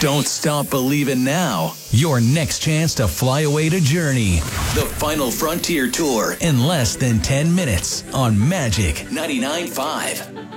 Don't stop believing now. Your next chance to fly away to Journey. The Final Frontier Tour in less than 10 minutes on Magic 99.5.